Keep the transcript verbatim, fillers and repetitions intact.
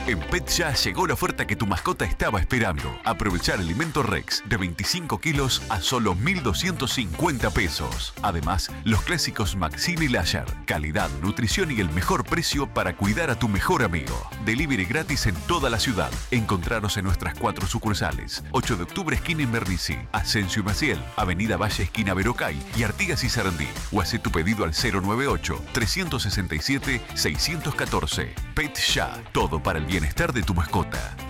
En Pet Ya llegó la oferta que tu mascota estaba esperando. Aprovechar alimento Rex de veinticinco kilos a solo mil doscientos cincuenta pesos. Además, los clásicos Maxine y Lasher. Calidad, nutrición y el mejor precio para cuidar a tu mejor amigo. Delivery gratis en toda la ciudad. Encontraros en nuestras cuatro sucursales. ocho de octubre, esquina Invernici. Asensio y Maciel. Avenida Valle, esquina Verocay. Y Artigas y Sarandí. O hace tu pedido al cero nueve ocho, tres seis siete, seis uno cuatro. Pet Ya. Todo para el bienestar de tu mascota.